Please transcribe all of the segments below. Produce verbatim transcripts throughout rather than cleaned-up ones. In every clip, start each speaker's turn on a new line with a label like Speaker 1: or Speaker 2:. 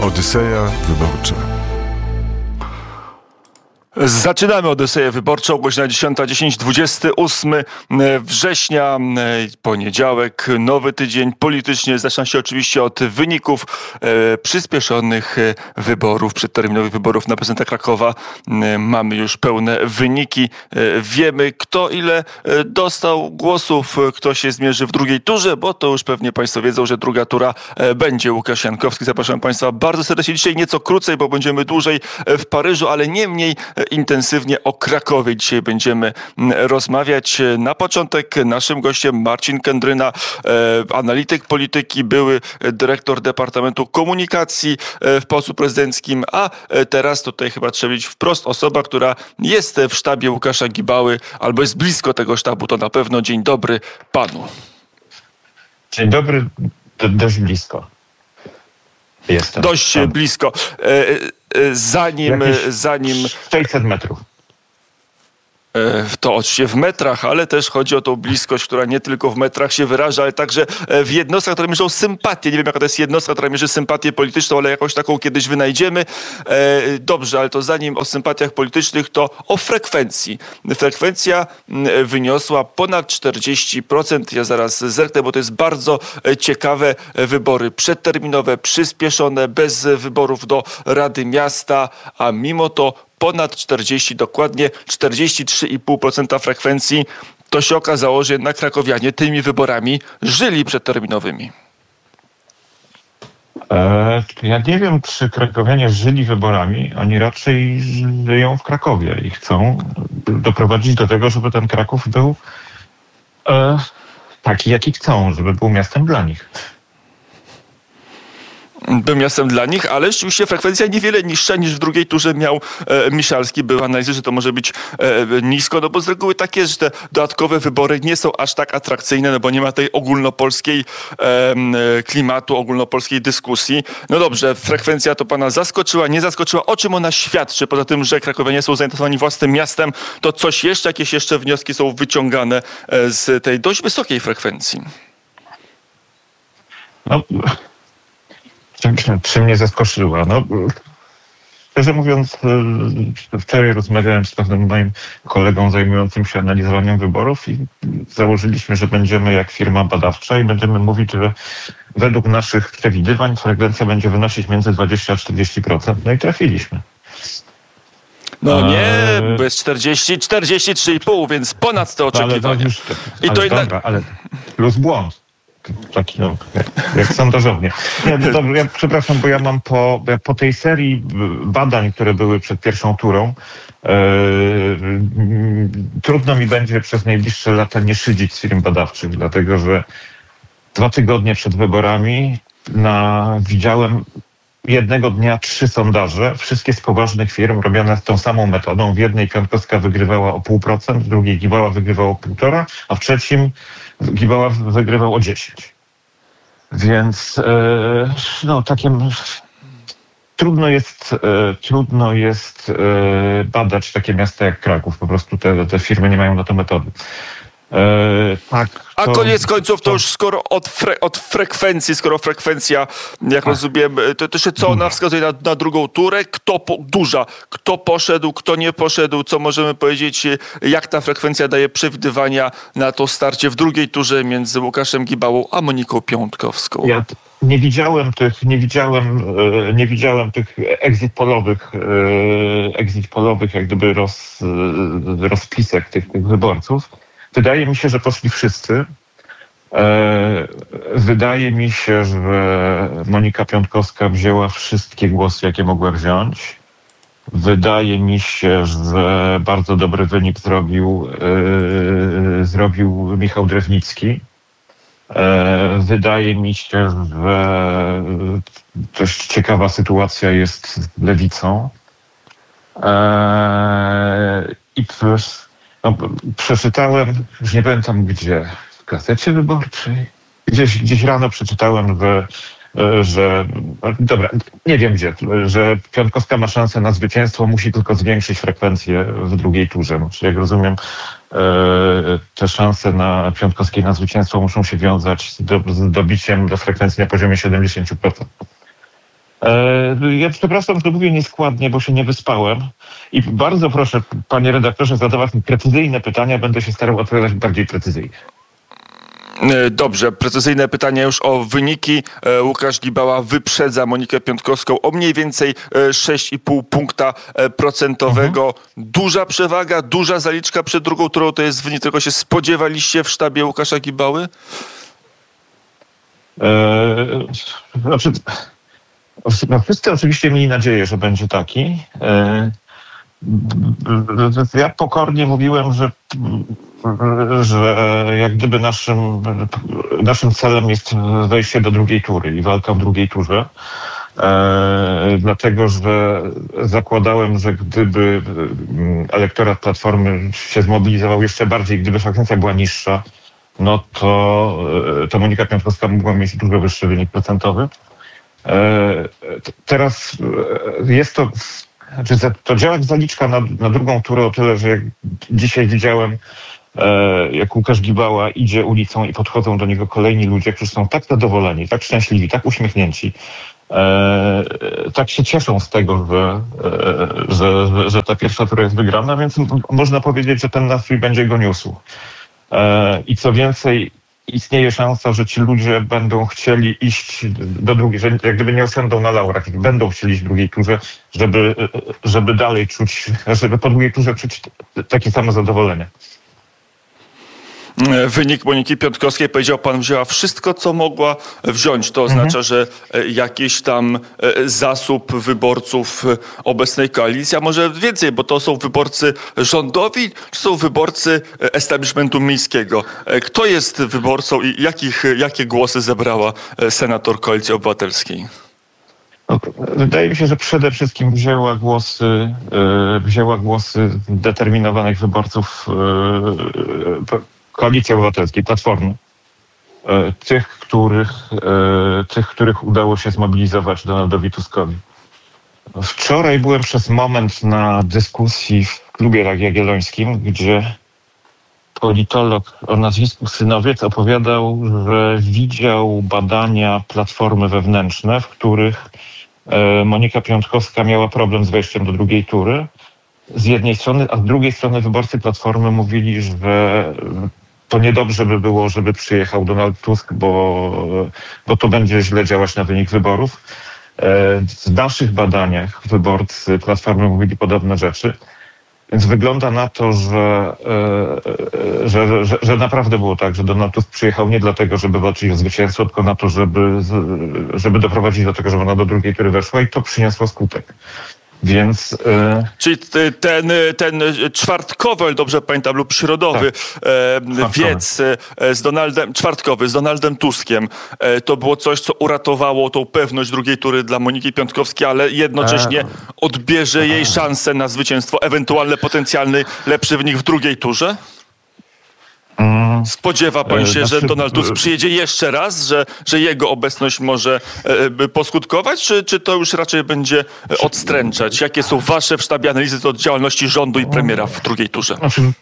Speaker 1: Odyseja Wyborcza.
Speaker 2: Zaczynamy Odyseję Wyborczą, godzina dziesiąta dziesięć, dwudziestego ósmego września, poniedziałek, nowy tydzień politycznie. Zaczyna się oczywiście od wyników e, przyspieszonych wyborów, przedterminowych wyborów na prezydenta Krakowa. E, mamy już pełne wyniki. E, wiemy, kto ile dostał głosów, kto się zmierzy w drugiej turze, bo to już pewnie Państwo wiedzą, że druga tura e, będzie Łukasz Jankowski. Zapraszam Państwa bardzo serdecznie. Dzisiaj nieco krócej, bo będziemy dłużej w Paryżu, ale nie mniej intensywnie o Krakowie dzisiaj będziemy rozmawiać. Na początek naszym gościem Marcin Kędryna, e, analityk polityki, były dyrektor Departamentu Komunikacji w Pałacu Prezydenckim, a teraz tutaj chyba trzeba powiedzieć wprost osoba, która jest w sztabie Łukasza Gibały albo jest blisko tego sztabu, to na pewno. Dzień dobry panu.
Speaker 3: Dzień dobry, do, dość blisko. Jestem.
Speaker 2: Dość tam blisko. E, e, zanim... zanim
Speaker 3: sześćset metrów.
Speaker 2: To oczywiście w metrach, ale też chodzi o tą bliskość, która nie tylko w metrach się wyraża, ale także w jednostkach, które mierzą sympatię. Nie wiem, jaka to jest jednostka, która mierzy sympatię polityczną, ale jakąś taką kiedyś wynajdziemy. Dobrze, ale to zanim o sympatiach politycznych, to o frekwencji. Frekwencja wyniosła ponad czterdzieści procent. Ja zaraz zerknę, bo to jest bardzo ciekawe. Wybory przedterminowe, przyspieszone, bez wyborów do Rady Miasta, a mimo to ponad czterdzieści, dokładnie czterdzieści trzy i pół procent frekwencji. To się okazało, że jednak krakowianie tymi wyborami żyli przedterminowymi.
Speaker 3: E, ja nie wiem, czy krakowianie żyli wyborami. Oni raczej żyją w Krakowie i chcą doprowadzić do tego, żeby ten Kraków był e, taki, jaki chcą, żeby był miastem dla nich.
Speaker 2: Był miastem dla nich, ale rzeczywiście frekwencja niewiele niższa niż w drugiej turze miał e, Miszalski. Były analizy, że to może być e, nisko, no bo z reguły tak jest, że te dodatkowe wybory nie są aż tak atrakcyjne, no bo nie ma tej ogólnopolskiej e, klimatu, ogólnopolskiej dyskusji. No dobrze, frekwencja to pana zaskoczyła, nie zaskoczyła. O czym ona świadczy? Poza tym, że krakowianie są zainteresowani własnym miastem, to coś jeszcze, jakieś jeszcze wnioski są wyciągane z tej dość wysokiej frekwencji?
Speaker 3: No... Czym, czym mnie zaskoczyła? No, szczerze mówiąc, wczoraj rozmawiałem z pewnym moim kolegą zajmującym się analizowaniem wyborów i założyliśmy, że będziemy jak firma badawcza i będziemy mówić, że według naszych przewidywań frekwencja będzie wynosić między dwadzieścia a czterdzieści procent. No i trafiliśmy.
Speaker 2: No nie, bo jest czterdzieści, czterdzieści trzy i pół, więc ponad te oczekiwania.
Speaker 3: Ale, już,
Speaker 2: I
Speaker 3: ale,
Speaker 2: to jednak...
Speaker 3: dobra, ale plus błąd. Taki, no, jak, jak sondażownie. Nie, no dobrze, ja przepraszam, bo ja mam po, po tej serii badań, które były przed pierwszą turą, e, trudno mi będzie przez najbliższe lata nie szydzić z firm badawczych, dlatego że dwa tygodnie przed wyborami na, widziałem jednego dnia trzy sondaże, wszystkie z poważnych firm, robione tą samą metodą. W jednej Piontkowska wygrywała o pół procent, w drugiej Gibała wygrywała o półtora, a w trzecim Gibała wygrywał o dziesięć. Więc e, no takie trudno jest, e, trudno jest e, badać takie miasta jak Kraków. Po prostu te, te firmy nie mają na to metody. E, tak,
Speaker 2: A
Speaker 3: to,
Speaker 2: koniec końców to,
Speaker 3: to
Speaker 2: już skoro od, fre, od frekwencji, skoro frekwencja, jak rozumiem, to też co ona wskazuje na, na drugą turę? Kto po, duża? Kto poszedł, kto nie poszedł? Co możemy powiedzieć? Jak ta frekwencja daje przewidywania na to starcie w drugiej turze między Łukaszem Gibałą a Moniką Piątkowską?
Speaker 3: Ja nie widziałem tych, nie widziałem, nie widziałem tych exit polowych, exit polowych jak gdyby roz, rozpisek tych, tych wyborców. Wydaje mi się, że poszli wszyscy. Wydaje mi się, że Monika Piątkowska wzięła wszystkie głosy, jakie mogła wziąć. Wydaje mi się, że bardzo dobry wynik zrobił, zrobił Michał Drewnicki. Wydaje mi się, że dość ciekawa sytuacja jest z Lewicą. I no, przeczytałem, już nie pamiętam gdzie, w Gazecie Wyborczej. Gdzieś, gdzieś rano przeczytałem, że, że, dobra, nie wiem gdzie, że Piątkowska ma szansę na zwycięstwo, musi tylko zwiększyć frekwencję w drugiej turze. No, czyli jak rozumiem, te szanse na Piątkowskiej na zwycięstwo muszą się wiązać z, do, z dobiciem do frekwencji na poziomie siedemdziesiąt procent. Ja przepraszam, że mówię nieskładnie, bo się nie wyspałem i bardzo proszę, panie redaktorze, zadawać mi precyzyjne pytania, będę się starał odpowiadać bardziej precyzyjnie.
Speaker 2: Dobrze, precyzyjne pytania już o wyniki. Łukasz Gibała wyprzedza Monikę Piątkowską o mniej więcej sześć i pół punkta procentowego. Mhm. Duża przewaga, duża zaliczka przed drugą turą, to jest wynik, którego się spodziewaliście w sztabie Łukasza Gibały?
Speaker 3: Eee, znaczy, no wszyscy oczywiście mieli nadzieję, że będzie taki. Eee, ja pokornie mówiłem, że że jak gdyby naszym, naszym celem jest wejście do drugiej tury i walka w drugiej turze. E, dlatego, że zakładałem, że gdyby elektorat Platformy się zmobilizował jeszcze bardziej, gdyby frekwencja była niższa, no to, to Monika Piątkowska mogła mieć dużo wyższy wynik procentowy. E, teraz jest to... Znaczy, to działa jak zaliczka na, na drugą turę o tyle, że jak dzisiaj widziałem, e, jak Łukasz Gibała idzie ulicą i podchodzą do niego kolejni ludzie, którzy są tak zadowoleni, tak szczęśliwi, tak uśmiechnięci, e, tak się cieszą z tego, że, e, że, że, że ta pierwsza tura jest wygrana, więc m- można powiedzieć, że ten nastrój będzie go niósł. E, I co więcej, istnieje szansa, że ci ludzie będą chcieli iść do drugiej, że jak gdyby nie osiądą na laurach, będą chcieli iść w drugiej turze, żeby, żeby dalej czuć, żeby po drugiej turze czuć takie samo zadowolenie.
Speaker 2: Wynik Moniki Piątkowskiej, powiedział pan, wzięła wszystko, co mogła wziąć. To oznacza, mhm. że jakiś tam zasób wyborców obecnej koalicji, a może więcej, bo to są wyborcy rządowi, czy są wyborcy establishmentu miejskiego. Kto jest wyborcą i jakich, jakie głosy zebrała senator Koalicji Obywatelskiej?
Speaker 3: No, wydaje mi się, że przede wszystkim wzięła głosy, wzięła głosy zdeterminowanych wyborców Koalicji Obywatelskiej, Platformy, tych, których, tych, których udało się zmobilizować Donaldowi Tuskowi. Wczoraj byłem przez moment na dyskusji w klubie Jagiellońskim, gdzie politolog o nazwisku Synowiec opowiadał, że widział badania Platformy wewnętrzne, w których Monika Piątkowska miała problem z wejściem do drugiej tury. Z jednej strony, a z drugiej strony wyborcy Platformy mówili, że to niedobrze by było, żeby przyjechał Donald Tusk, bo, bo to będzie źle działać na wynik wyborów. W naszych badaniach wyborcy Platformy mówili podobne rzeczy. Więc wygląda na to, że, że, że, że naprawdę było tak, że Donald Tusk przyjechał nie dlatego, żeby walczyć o zwycięstwo, tylko na to, żeby, żeby doprowadzić do tego, żeby ona do drugiej tury weszła i to przyniosło skutek. Więc, e...
Speaker 2: Czyli ten, ten czwartkowy, ale dobrze pamiętam, lub środowy tak. e, wiec z Donaldem, czwartkowy z Donaldem Tuskiem, e, to było coś, co uratowało tą pewność drugiej tury dla Moniki Piątkowskiej, ale jednocześnie e... odbierze e... jej szansę na zwycięstwo, ewentualny potencjalny lepszy wynik w drugiej turze? Spodziewa pan się, że Donald Tusk przyjedzie jeszcze raz, że, że jego obecność może e, poskutkować, czy, czy to już raczej będzie odstręczać? Jakie są wasze w sztabie analizy od działalności rządu i premiera w drugiej turze?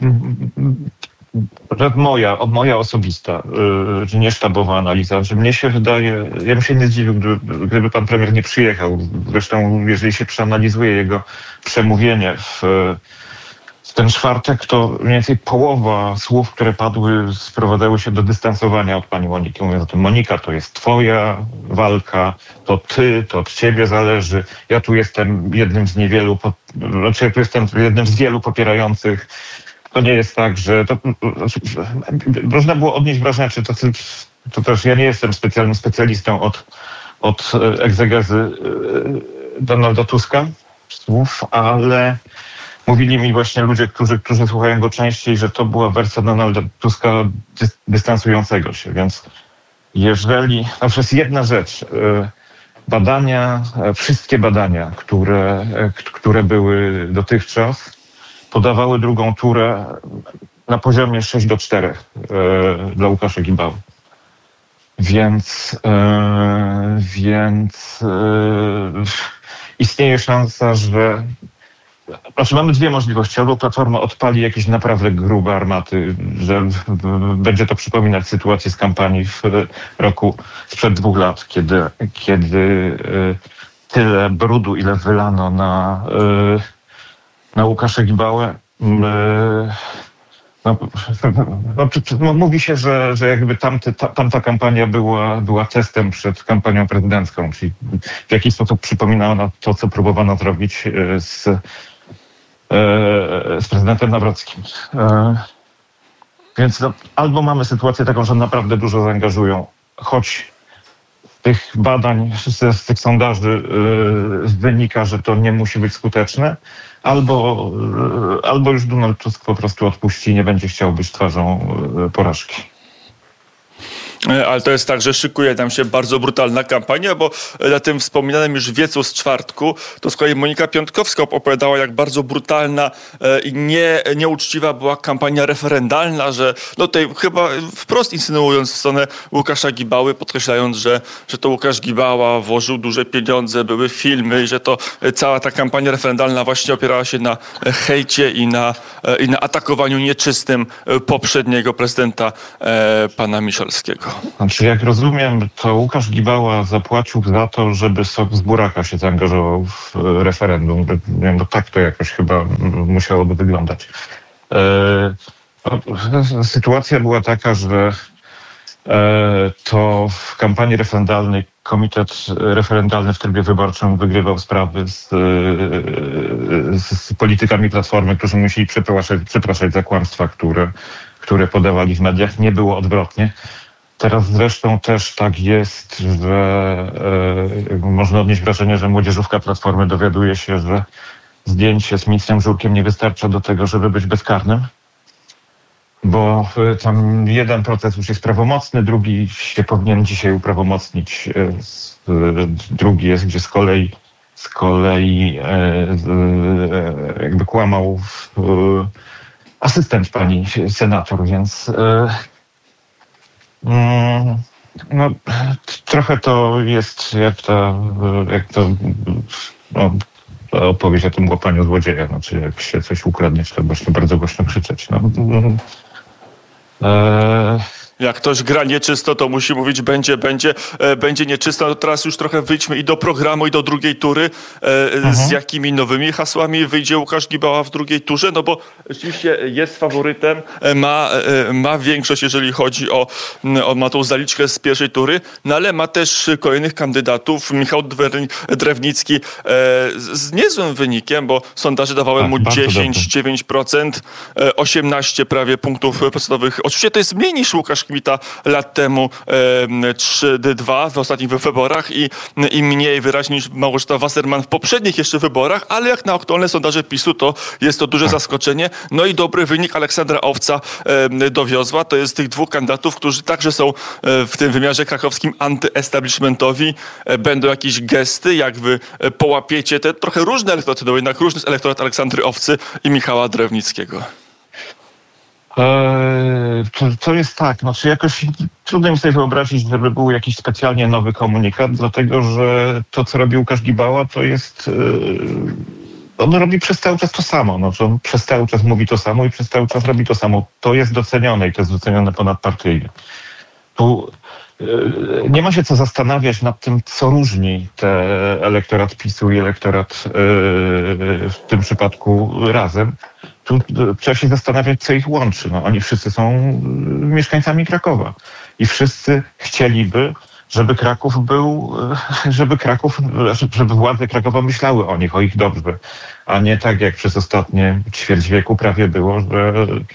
Speaker 3: Moja, moja osobista, czy nie sztabowa analiza, że mnie się wydaje, ja bym się nie zdziwił, gdyby, gdyby pan premier nie przyjechał. Zresztą, jeżeli się przeanalizuje jego przemówienie w W ten czwartek, to mniej więcej połowa słów, które padły, sprowadzały się do dystansowania od pani Moniki. Mówiąc o tym, Monika, to jest twoja walka, to ty, to od ciebie zależy. Ja tu jestem jednym z niewielu, znaczy ja tu jestem jednym z wielu popierających. To nie jest tak, że to, można było odnieść wrażenie, czy to, to też ja nie jestem specjalnym specjalistą od, od egzegezy Donalda Tuska słów, ale mówili mi właśnie ludzie, którzy, którzy słuchają go częściej, że to była wersja Donalda Tuska dys- dystansującego się. Więc jeżeli, no przez jedna rzecz, badania, wszystkie badania, które, które były dotychczas, podawały drugą turę na poziomie sześć do czterech dla Łukasza Gibały. Więc, więc istnieje szansa, że Znaczy, mamy dwie możliwości. Albo Platforma odpali jakieś naprawdę grube armaty, że będzie to przypominać sytuację z kampanii w roku sprzed dwóch lat, kiedy, kiedy tyle brudu, ile wylano na, na Łukasza Gibałę. No, no, no, mówi się, że, że jakby tamty, ta, tamta kampania była, była testem przed kampanią prezydencką, czyli w jakiś sposób przypomina ona to, co próbowano zrobić z, z prezydentem Nawrockim. Więc no, albo mamy sytuację taką, że naprawdę dużo zaangażują, choć z tych badań, z, z tych sondaży yy, wynika, że to nie musi być skuteczne, albo, yy, albo już Donald Tusk po prostu odpuści i nie będzie chciał być twarzą yy, porażki.
Speaker 2: Ale to jest tak, że szykuje nam się bardzo brutalna kampania, bo na tym wspominanym już wiecu z czwartku to z kolei Monika Piątkowska opowiadała, jak bardzo brutalna i nie, nieuczciwa była kampania referendalna, że no tutaj chyba wprost insynuując w stronę Łukasza Gibały, podkreślając, że, że to Łukasz Gibała włożył duże pieniądze, były filmy i że to cała ta kampania referendalna właśnie opierała się na hejcie i na, i na atakowaniu nieczystym poprzedniego prezydenta e, pana Miszalskiego.
Speaker 3: Znaczy, jak rozumiem, to Łukasz Gibała zapłacił za to, żeby sok z buraka się zaangażował w referendum. Nie wiem, no tak to jakoś chyba musiałoby wyglądać. E, sytuacja była taka, że e, to w kampanii referendalnej komitet referendalny w trybie wyborczym wygrywał sprawy z, z, z politykami Platformy, którzy musieli przepraszać, przepraszać za kłamstwa, które, które podawali w mediach. Nie było odwrotnie. Teraz zresztą też tak jest, że e, można odnieść wrażenie, że młodzieżówka Platformy dowiaduje się, że zdjęcie z ministrem Żurkiem nie wystarcza do tego, żeby być bezkarnym, bo e, tam jeden proces już jest prawomocny, drugi się powinien dzisiaj uprawomocnić, e, e, drugi jest, gdzie z kolei z kolei e, e, jakby kłamał e, asystent pani senator, więc e, no, trochę to jest jak ta, jak to, no, opowieść o tym łapaniu złodzieja, znaczy jak się coś ukradnie, trzeba właśnie bardzo głośno krzyczeć. No. E...
Speaker 2: Jak ktoś gra nieczysto, to musi mówić będzie, będzie, e, będzie nieczysto. No teraz już trochę wyjdźmy i do programu, i do drugiej tury. E, mhm. Z jakimi nowymi hasłami wyjdzie Łukasz Gibała w drugiej turze? No bo rzeczywiście jest faworytem, e, ma, e, ma większość, jeżeli chodzi o, o ma tą zaliczkę z pierwszej tury, no ale ma też kolejnych kandydatów. Michał Drewnicki e, z, z niezłym wynikiem, bo sondaże dawały mu
Speaker 3: tak,
Speaker 2: dziesięć dziewięć procent, e, osiemnaście prawie punktów procentowych. Oczywiście to jest mniej niż Łukasz Kmita lat temu e, trzy dwa w ostatnich wyborach i, i mniej wyraźnie niż Małgorzata Wasserman w poprzednich jeszcze wyborach, ale jak na aktualne sondaże PiSu, to jest to duże zaskoczenie. No i dobry wynik Aleksandra Owca e, dowiozła. To jest tych dwóch kandydatów, którzy także są e, w tym wymiarze krakowskim antyestablishmentowi. E, będą jakieś gesty, jak wy e, połapiecie te trochę różne elektoraty, no jednak różny jest elektorat Aleksandry Owcy i Michała Drewnickiego.
Speaker 3: To, to jest tak, znaczy jakoś trudno mi sobie wyobrazić, żeby był jakiś specjalnie nowy komunikat, dlatego że to, co robi Łukasz Gibała, to jest... On robi przez cały czas to samo, no, on przez cały czas mówi to samo i przez cały czas robi to samo. To jest docenione i to jest docenione ponadpartyjnie. Tu nie ma się co zastanawiać nad tym, co różni te elektorat PiSu i elektorat w tym przypadku Razem. Tu trzeba się zastanawiać, co ich łączy. No, oni wszyscy są mieszkańcami Krakowa i wszyscy chcieliby, żeby Kraków był, żeby Kraków, żeby władze Krakowa myślały o nich, o ich dobrze, a nie tak jak przez ostatnie ćwierć wieku prawie było, że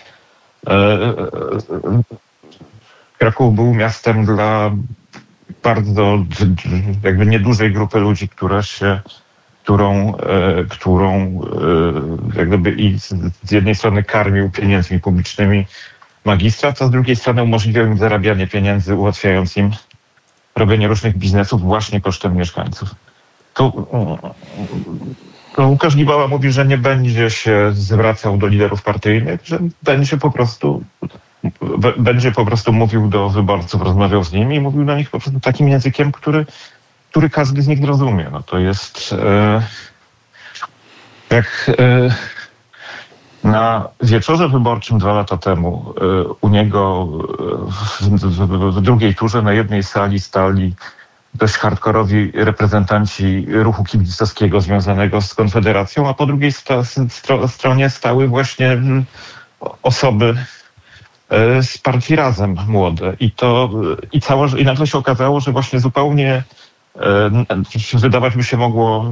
Speaker 3: Kraków był miastem dla bardzo jakby niedużej grupy ludzi, która się którą, e, którą e, jak gdyby i z, z jednej strony karmił pieniędzmi publicznymi magistrat, a z drugiej strony umożliwiał im zarabianie pieniędzy, ułatwiając im robienie różnych biznesów właśnie kosztem mieszkańców. To, to Łukasz Gibała mówi, że nie będzie się zwracał do liderów partyjnych, że będzie po prostu b, będzie po prostu mówił do wyborców, rozmawiał z nimi i mówił do nich po prostu takim językiem, który który każdy z nich zrozumie. No to jest e, jak e, na wieczorze wyborczym dwa lata temu e, u niego w, w, w drugiej turze na jednej sali stali dość hardkorowi reprezentanci ruchu kibicowskiego związanego z Konfederacją, a po drugiej sta, stro, stronie stały właśnie osoby z partii Razem młode. I to i, cała, i nagle się okazało, że właśnie zupełnie wydawać by się mogło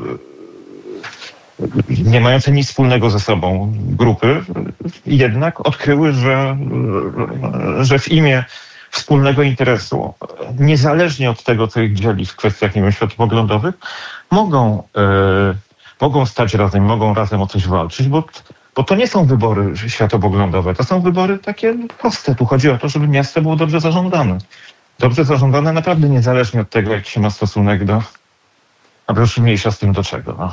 Speaker 3: nie mające nic wspólnego ze sobą grupy, jednak odkryły, że, że w imię wspólnego interesu, niezależnie od tego, co ich dzieli w kwestiach, nie wiem, światopoglądowych, mogą, e, mogą stać razem, mogą razem o coś walczyć, bo, bo to nie są wybory światopoglądowe, to są wybory takie proste. Tu chodzi o to, żeby miasto było dobrze zarządzane. Dobrze zarządzane naprawdę niezależnie od tego, jaki się ma stosunek do... A proszę mniejsza z tym do czego, no.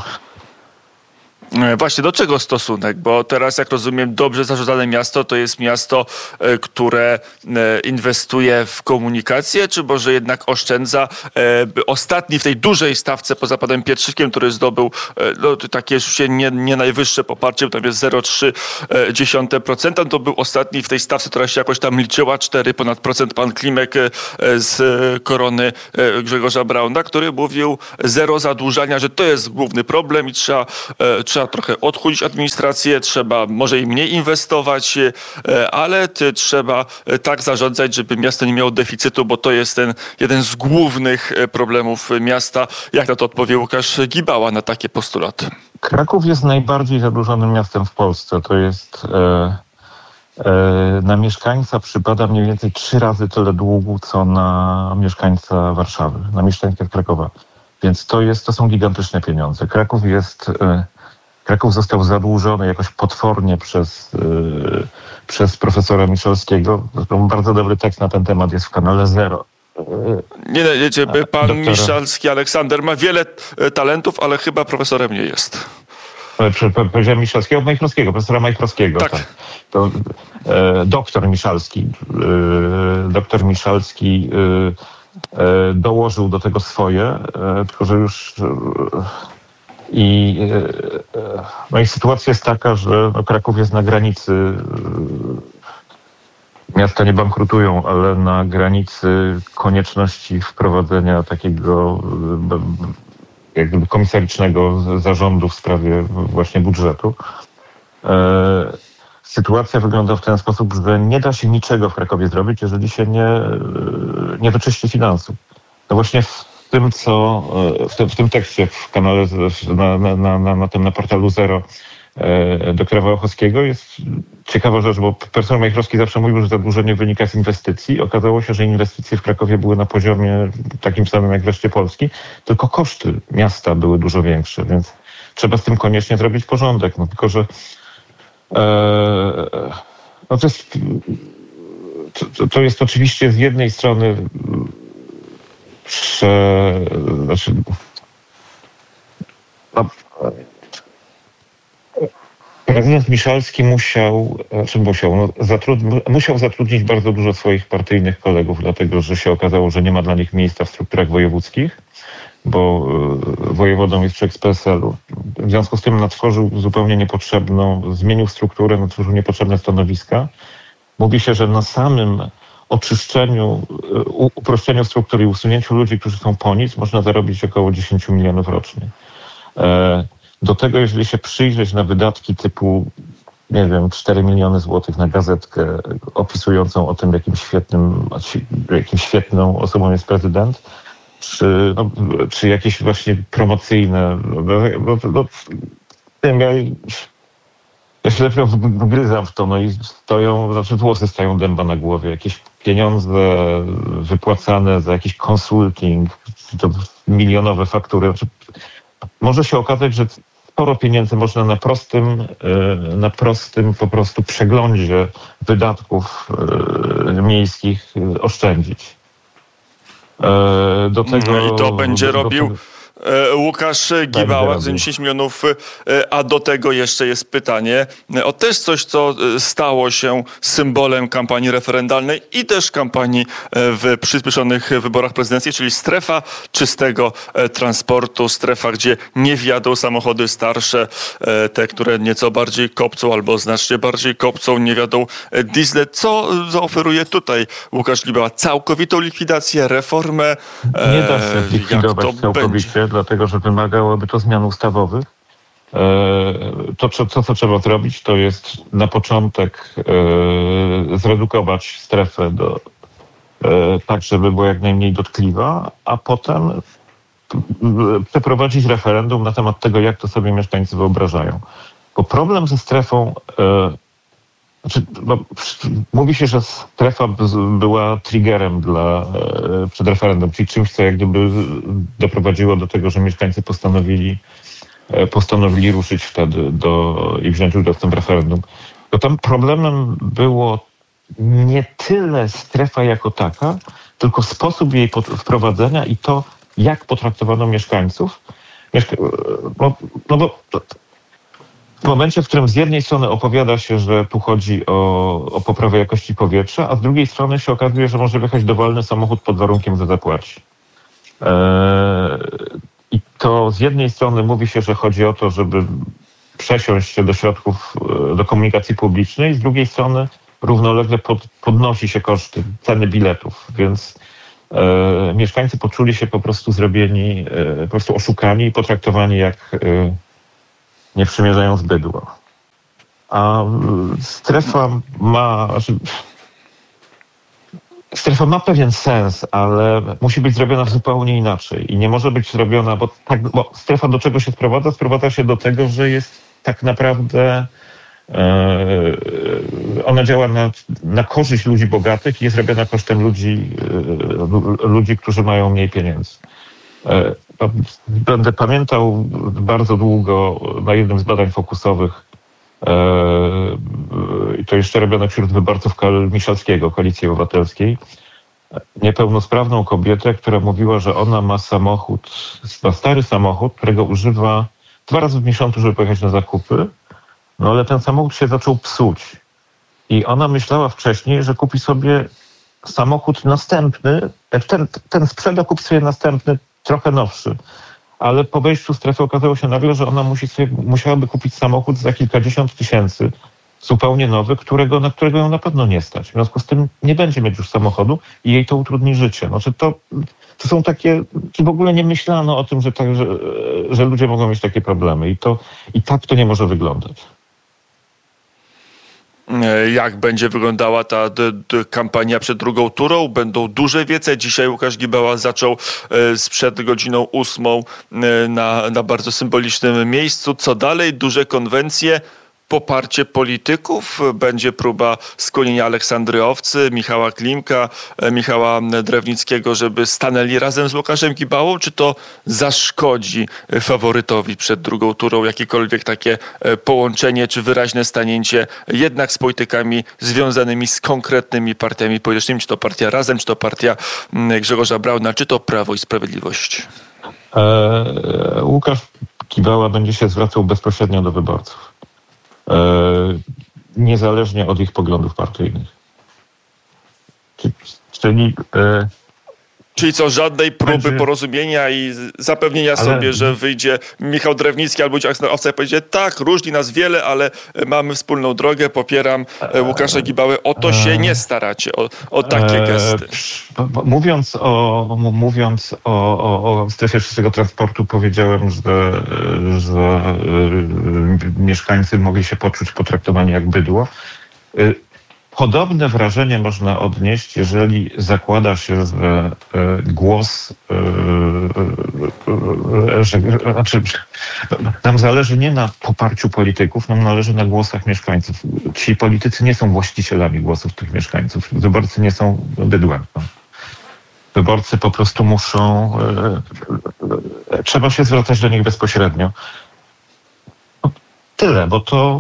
Speaker 2: Właśnie, do czego stosunek? Bo teraz, jak rozumiem, dobrze zarządzane miasto to jest miasto, które inwestuje w komunikację, czy może jednak oszczędza? Ostatni w tej dużej stawce poza panem Pietrzykiem, który zdobył no, takie już nie, nie najwyższe poparcie, tam jest zero przecinek trzy procent, to był ostatni w tej stawce, która się jakoś tam liczyła, cztery ponad procent, pan Klimek z Korony Grzegorza Brauna, który mówił zero zadłużania, że to jest główny problem i trzeba, trzeba Trzeba trochę odchudzić administrację, trzeba może i mniej inwestować, ale trzeba tak zarządzać, żeby miasto nie miało deficytu, bo to jest ten jeden z głównych problemów miasta. Jak na to odpowie Łukasz Gibała na takie postulaty?
Speaker 3: Kraków jest najbardziej zadłużonym miastem w Polsce. To jest e, e, na mieszkańca przypada mniej więcej trzy razy tyle długu, co na mieszkańca Warszawy, na mieszkańca Krakowa. Więc to jest, to są gigantyczne pieniądze. Kraków jest... E, Kraków został zadłużony jakoś potwornie przez, yy, przez profesora Miszalskiego. Zresztą bardzo dobry tekst na ten temat jest w kanale Zero.
Speaker 2: Nie, wiecie, pan
Speaker 3: doktora...
Speaker 2: Miszalski, Aleksander ma wiele talentów, ale chyba profesorem nie jest.
Speaker 3: Powiedziałem Miszalskiego, Majchrowskiego, profesora Majchrowskiego.
Speaker 2: Tak.
Speaker 3: tak. To, e, doktor Miszalski. E, doktor Miszalski e, e, dołożył do tego swoje, e, tylko że już... E, I, no i sytuacja jest taka, że no Kraków jest na granicy, miasta nie bankrutują, ale na granicy konieczności wprowadzenia takiego jakby komisarycznego zarządu w sprawie właśnie budżetu. Sytuacja wygląda w ten sposób, że nie da się niczego w Krakowie zrobić, jeżeli się nie, nie wyczyści finansów. No właśnie w W tym, co w tym, w tym tekście w kanale na, na, na, na tym na portalu Zero e, doktora Wałachowskiego jest ciekawa rzecz, bo profesor Majchrowski zawsze mówił, że zadłużenie wynika z inwestycji. Okazało się, że inwestycje w Krakowie były na poziomie takim samym jak w reszcie Polski, tylko koszty miasta były dużo większe, więc trzeba z tym koniecznie zrobić porządek. No tylko, że e, no to jest to, to jest oczywiście z jednej strony Że, znaczy, no, prezydent Miszalski musiał, znaczy musiał, no, zatrudni, musiał zatrudnić bardzo dużo swoich partyjnych kolegów, dlatego że się okazało, że nie ma dla nich miejsca w strukturach wojewódzkich, bo wojewodą jest człowiek z P S L-u. W związku z tym natworzył zupełnie niepotrzebną, zmienił strukturę, natworzył niepotrzebne stanowiska. Mówi się, że na samym oczyszczeniu, uproszczeniu struktury i usunięciu ludzi, którzy są po nic, można zarobić około dziesięć milionów rocznie. Do tego, jeżeli się przyjrzeć na wydatki typu, nie wiem, cztery miliony złotych na gazetkę opisującą o tym, jakim świetnym, jakim świetną osobą jest prezydent, czy, no, czy jakieś właśnie promocyjne, no, no, no, ja, Ja się lepiej wgryzam w to, no i stoją, znaczy włosy stają dęba na głowie. Jakieś pieniądze wypłacane za jakiś consulting, to milionowe faktury. Znaczy, może się okazać, że sporo pieniędzy można na prostym, na prostym po prostu przeglądzie wydatków miejskich oszczędzić.
Speaker 2: Do tego, no i to będzie do, robił... Do Łukasz Gibała, dziesięć milionów, a do tego jeszcze jest pytanie o też coś, co stało się symbolem kampanii referendalnej i też kampanii w przyspieszonych wyborach prezydenckich, czyli strefa czystego transportu, strefa, gdzie nie wjadą samochody starsze, te, które nieco bardziej kopcą albo znacznie bardziej kopcą, nie wjadą diesle. Co zaoferuje tutaj Łukasz Gibała? Całkowitą likwidację, reformę?
Speaker 3: Nie da się likwidować
Speaker 2: Jak to
Speaker 3: całkowicie,
Speaker 2: będzie?
Speaker 3: dlatego że wymagałoby to zmian ustawowych. To, co, co, co trzeba zrobić, to jest na początek e, zredukować strefę do, e, tak, żeby była jak najmniej dotkliwa, a potem e, przeprowadzić referendum na temat tego, jak to sobie mieszkańcy wyobrażają. Bo problem ze strefą, e, znaczy, no, mówi się, że strefa była triggerem dla, e, przed referendum, czyli czymś, co jak gdyby doprowadziło do tego, że mieszkańcy postanowili postanowili ruszyć wtedy do, i wziąć udział w tym referendum. To tam problemem było nie tyle strefa jako taka, tylko sposób jej wprowadzenia i to, jak potraktowano mieszkańców. Mieszka no, no bo w momencie, w którym z jednej strony opowiada się, że tu chodzi o, o poprawę jakości powietrza, a z drugiej strony się okazuje, że może wjechać dowolny samochód pod warunkiem, że zapłaci. Eee, I to z jednej strony mówi się, że chodzi o to, żeby przesiąść się do środków, do komunikacji publicznej, z drugiej strony równolegle pod, podnosi się koszty, ceny biletów, więc e, mieszkańcy poczuli się po prostu zrobieni, e, po prostu oszukani i potraktowani jak e, nie przymierzając bydło. A strefa ma... Znaczy, strefa ma pewien sens, ale musi być zrobiona zupełnie inaczej i nie może być zrobiona, bo, tak, bo strefa do czego się sprowadza? Sprowadza się do tego, że jest tak naprawdę e, ona działa na, na korzyść ludzi bogatych i jest robiona kosztem ludzi, e, ludzi, którzy mają mniej pieniędzy. E, będę pamiętał bardzo długo na jednym z badań fokusowych, i to jeszcze robione wśród wyborców Michalskiego, Koalicji Obywatelskiej, niepełnosprawną kobietę, która mówiła, że ona ma samochód, ma stary samochód, którego używa dwa razy w miesiącu, żeby pojechać na zakupy, no ale ten samochód się zaczął psuć. I ona myślała wcześniej, że kupi sobie samochód następny, ten, ten sprzeda, kupi sobie następny, trochę nowszy. Ale po wejściu w strefę okazało się nagle, że ona musi sobie, musiałaby kupić samochód za kilkadziesiąt tysięcy, zupełnie nowy, którego, na którego ją na pewno nie stać. W związku z tym nie będzie mieć już samochodu i jej to utrudni życie. Znaczy to, to są takie, w ogóle nie myślano o tym, że, tak, że, że ludzie mogą mieć takie problemy i, to, i tak to nie może wyglądać.
Speaker 2: Jak będzie wyglądała ta d- d- kampania przed drugą turą? Będą duże wiece. Dzisiaj Łukasz Gibała zaczął e, sprzed godziną ósmą e, na, na bardzo symbolicznym miejscu. Co dalej? Duże konwencje. Poparcie polityków, będzie próba skłonienia Aleksandry Owcy, Michała Klimka, Michała Drewnickiego, żeby stanęli razem z Łukaszem Gibałą, czy to zaszkodzi faworytowi przed drugą turą jakiekolwiek takie połączenie czy wyraźne stanięcie jednak z politykami związanymi z konkretnymi partiami politycznymi, czy to partia Razem, czy to partia Grzegorza Brauna, czy to Prawo i Sprawiedliwość?
Speaker 3: Eee, Łukasz Gibała będzie się zwracał bezpośrednio do wyborców. Niezależnie od ich poglądów partyjnych. Czyli... E,
Speaker 2: Czyli co, żadnej próby
Speaker 3: będzie...
Speaker 2: porozumienia i zapewnienia ale... sobie, że wyjdzie Michał Drewnicki albo Aleksandra Owca i powiedzie, tak, różni nas wiele, ale mamy wspólną drogę, popieram Łukasza Gibałę. O to się nie staracie, o, o takie gesty.
Speaker 3: Mówiąc o, mówiąc o, o, o strefie czystego transportu, powiedziałem, że, że mieszkańcy mogli się poczuć potraktowani jak bydło. Podobne wrażenie można odnieść, jeżeli zakłada się, że głos, że, znaczy, nam zależy nie na poparciu polityków, nam zależy na głosach mieszkańców. Ci politycy nie są właścicielami głosów tych mieszkańców. Wyborcy nie są bydłem. Wyborcy po prostu muszą, trzeba się zwracać do nich bezpośrednio. No, tyle, bo to...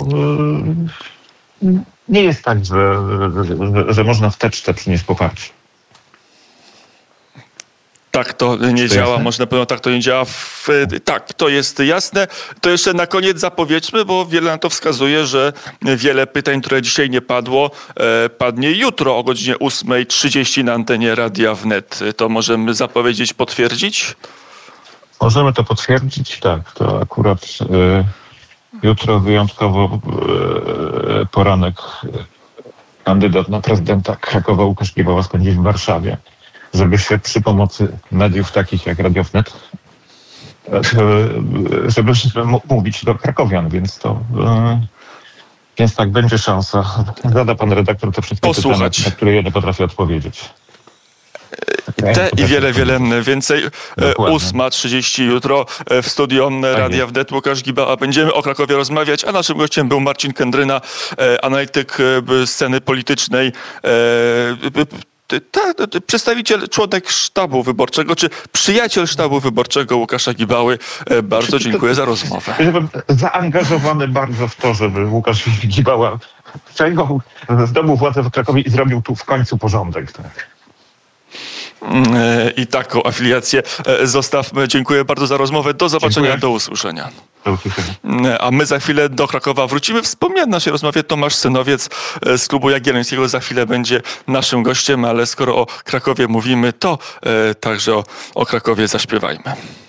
Speaker 3: Nie jest tak, że, że, że można w teczce przynieść poparcie.
Speaker 2: tak to nie
Speaker 3: to
Speaker 2: działa,
Speaker 3: jasne?
Speaker 2: może na pewno tak to nie działa. W, tak, to jest jasne. To jeszcze na koniec zapowiedźmy, bo wiele na to wskazuje, że wiele pytań, które dzisiaj nie padło, e, padnie jutro o godzinie ósma trzydzieści na antenie Radia Wnet. To możemy zapowiedzieć, potwierdzić?
Speaker 3: Możemy to potwierdzić, tak. To akurat y, jutro wyjątkowo y, poranek kandydat na prezydenta Krakowa Łukasz Giełała spędzi w Warszawie, żeby się przy pomocy mediów takich jak Radio Wnet, y, żeby m- mówić do krakowian, więc to... Y, więc tak, będzie szansa. Zada pan redaktor te wszystkie
Speaker 2: Posłuchać.
Speaker 3: pytania, na które ja nie potrafię odpowiedzieć.
Speaker 2: Te i wiele, wiele więcej.
Speaker 3: Dokładnie.
Speaker 2: ósma trzydzieści jutro w studio Radia
Speaker 3: jest.
Speaker 2: Wnet. Łukasz Gibała. Będziemy o Krakowie rozmawiać, a naszym gościem był Marcin Kędryna, e, analityk e, sceny politycznej, e, ta, ta, przedstawiciel, członek sztabu wyborczego, czy przyjaciel sztabu wyborczego Łukasza Gibały. E, bardzo dziękuję za rozmowę.
Speaker 3: Byłem zaangażowany bardzo w to, żeby Łukasz Gibała przejął, zdobył władzę w Krakowie i zrobił tu w końcu porządek. Tak.
Speaker 2: I taką afiliację zostawmy. Dziękuję bardzo za rozmowę. Do zobaczenia,
Speaker 3: Dziękuję.
Speaker 2: do usłyszenia.
Speaker 3: Do usłyszenia.
Speaker 2: A my za chwilę do Krakowa wrócimy. Wspomniałem w naszej rozmowie Tomasz Synowiec z klubu Jagiellońskiego. Za chwilę będzie naszym gościem, ale skoro o Krakowie mówimy, to e, także o, o Krakowie zaśpiewajmy.